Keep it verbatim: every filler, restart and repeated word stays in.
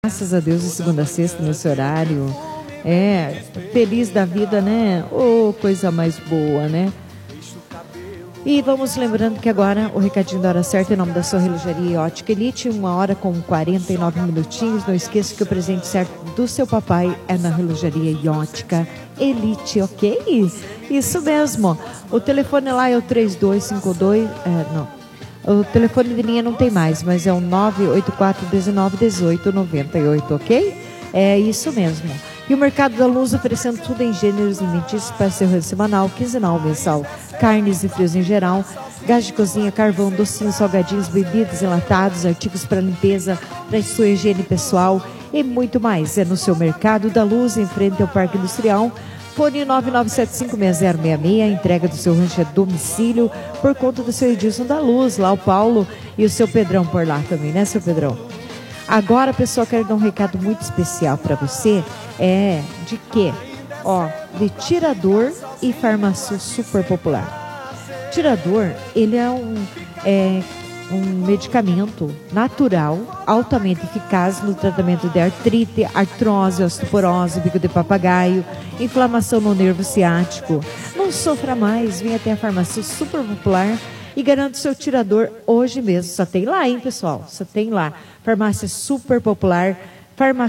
Graças a Deus, de segunda a sexta, nesse horário. É, feliz da vida, né? Oh, coisa mais boa, né? E vamos lembrando que agora o recadinho da hora certa em nome da sua relojaria Ótica Elite, uma hora com quarenta e nove minutinhos. Não esqueça que o presente certo do seu papai é na relojaria Ótica Elite, ok? Isso mesmo. O telefone lá é o três dois cinco dois, é, não. O telefone de linha não tem mais, mas é o nove oito quatro um nove um oito nove oito, ok? É isso mesmo. E o Mercado da Luz oferecendo tudo em gêneros alimentícios para seu rancho semanal, quinzenal, mensal, carnes e frios em geral, gás de cozinha, carvão, docinhos, salgadinhos, bebidas, enlatados, artigos para limpeza, para sua higiene pessoal e muito mais. É no seu Mercado da Luz, em frente ao Parque Industrial. Fone nove nove sete cinco seis zero seis seis, a entrega do seu rancho é domicílio, por conta do seu Edilson da Luz, lá o Paulo e o seu Pedrão por lá também, né, seu Pedrão? Agora, pessoal, quero dar um recado muito especial para você, é de quê? Ó, de Tirador e Farmasul Super Popular. Tirador, ele é um, é, um medicamento natural, altamente eficaz no tratamento de artrite, artrose, osteoporose, bico de papagaio, inflamação no nervo ciático. Não sofra mais, venha até a Farmácia Super Popular e garanta o seu Tirador hoje mesmo. Só tem lá, hein, pessoal? Só tem lá. Farmácia Super Popular, Farmácia